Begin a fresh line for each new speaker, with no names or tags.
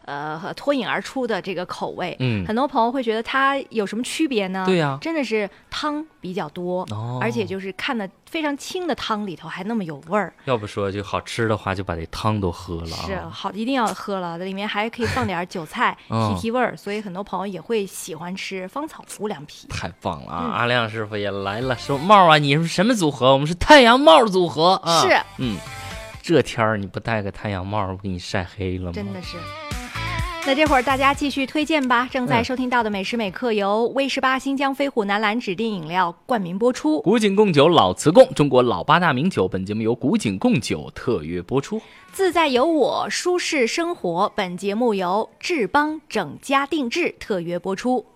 脱颖而出的这个口味。很多朋友会觉得它有什么区别呢？
对呀，
真的是汤比较多，而且就是看的非常清的汤里头还那么有味儿。
要不说就好吃的话，就把这汤都喝了。
是好，一定要喝了，里面还可以放点韭菜提味儿，所以很多朋友也会喜欢吃芳草无凉皮。
太棒了啊！阿亮师傅也来了，说帽啊，你是什么组合？我们是太阳帽组合啊。
是，
这天儿你不戴个太阳帽，不给你晒黑了吗？
真的是。那这会儿大家继续推荐吧。正在收听到的每时每刻由威18新疆飞虎南蓝指定饮料冠名播出。
古井贡酒老瓷贡，中国老8大名酒。本节目由古井贡酒特约播出。
自在有我，舒适生活。本节目由志邦整家定制特约播出。